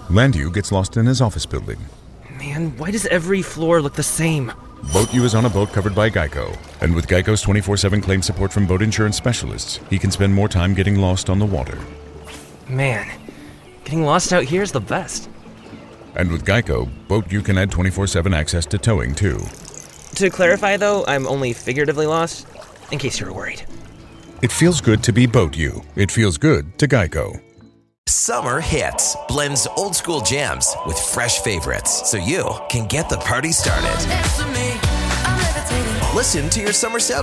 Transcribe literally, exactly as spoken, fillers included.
Landu gets lost in his office building. Man, why does every floor look the same? Boat U is on a boat covered by Geico. And with Geico's twenty-four seven claim support from boat insurance specialists, he can spend more time getting lost on the water. Man, getting lost out here is the best. And with Geico, Boat U can add twenty-four seven access to towing, too. To clarify, though, I'm only figuratively lost, in case you were worried. It feels good to be Boat U. It feels good to Geico. Summer Hits blends old school jams with fresh favorites so you can get the party started. Listen to your summer sound